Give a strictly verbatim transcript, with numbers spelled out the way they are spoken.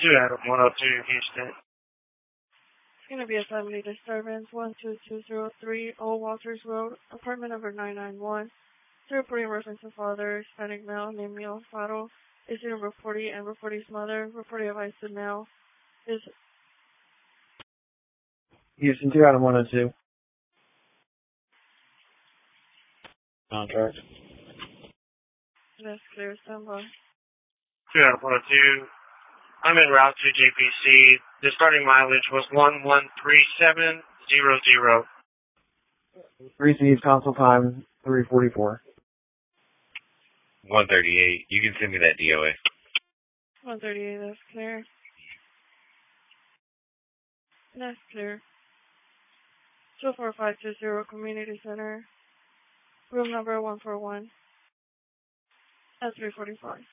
two Adam one oh two, Houston. It's going to be a family disturbance, one two two zero three Old Walters Road, apartment number nine nine one. It's reporting reference to father, Hispanic male, named Mio Faro. Issue number forty and reporting's mother. Reporting advice to male is Houston two Adam one oh two. Contract. That's clear, stand by. two Adam one oh two. I'm en route to J P C. The starting mileage was one one three seven zero zero. Received console time three forty-four. one thirty-eight. You can send me that D O A. one thirty-eight, that's clear. That's clear. two four five two zero Community Center. Room number one four one. At three forty-five.